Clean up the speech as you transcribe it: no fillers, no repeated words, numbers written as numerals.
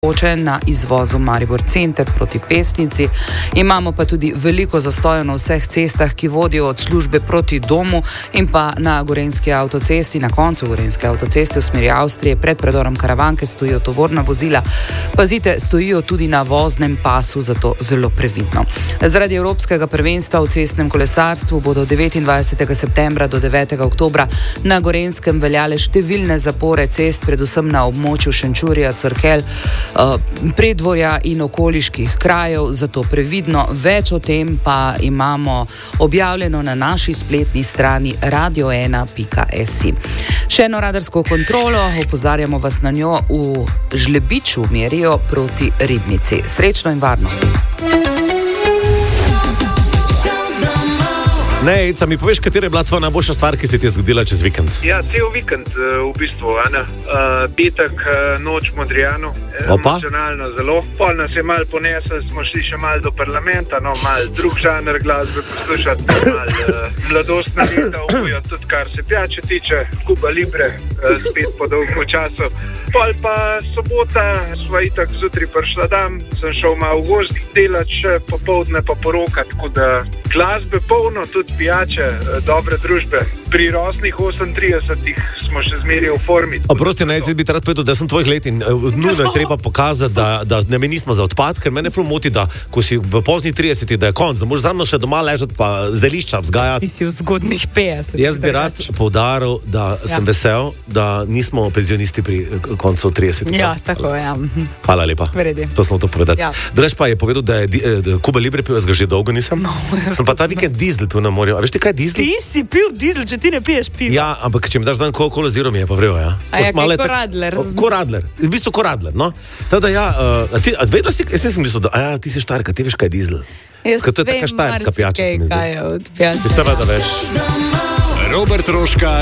na izvozu Maribor center proti Pesnici. Imamo pa tudi veliko zastojev na vseh cestah, ki vodijo od službe proti domu in pa na Gorenjski avtocesti, na koncu Gorenjske avtoceste v smeri Avstrije, pred predorom Karavanke stojijo tovorna vozila. Pazite, stojijo tudi na voznem pasu, zato zelo previdno. Zaradi Evropskega prvenstva v cestnem kolesarstvu bodo 29. septembra do 9. oktobra na Gorenjskem veljale številne zapore cest, predvsem na območju Šenčurja, Crkelj, Preddvorja in okoliških krajev, zato previdno. Več o tem pa imamo objavljeno na naši spletni strani radio1.si. Še eno radarsko kontrolo, opozarjamo vas na njo, v Žlebiču merijo proti Ribnici. Srečno in varno. Ne, Ica, mi poveš, katera je bila tvoja najboljša stvar, ki se ti je zgodila čez vikend? Ja, cel vikend v bistvu, petek, noč v Modrijanu, emocionalno zelo. Pol nas je malo ponesel, smo šli še malo do parlamenta, malo drug žanr glasbe poslušati, malo mladostna leta, obujo tudi kar se pijače tiče, Cuba Libre, spet po dolgem času. Pol pa sobota, sva itak zjutraj prišla dam, sem šel malo v gozd delat, še popoldne pa poroka, tako da glasbe polno, tudi pijače, dobre družbe. Pri rosnih 38 smo še zmeri v formi. Oprosti, najcet bi rad povedal, da sem tvojih let in nujno je treba pokazati, da ne mi nismo za odpad, ker mene ful moti, da ko si v poznih 30, da je konc, da moraš za mno še doma ležati pa zelišča vzgajati. Ti si v zgodnih 50. Jaz bi rad poudaril, da sem vesel, da nismo penzionisti pri koncu 30. Ja, tako je. Ja. Hvala lepa. Vredi. To smo to povedati. Ja. Drugač pa je povedal, da je Cuba Libre pil, jaz ga že dolgo nisem. No, sem pa ta vikend dizel pil na morju. A veš ti kaj je dizel? Ti si pil dizel, če ti ne piješ piva. Ja, ampak če mi daš dan kolo zero, mi je pa vrel, ja. A ja, kaj Koradler. Koradler. V bistvu Koradler, no. Teda ja, a vedela si, jaz nisem mislil, da ti si štarka, ti veš kaj je dizel. Jaz to je taka štajerska pijača, se mi zdi. Kaj je od pijača. Ti seveda veš. Robert Roškar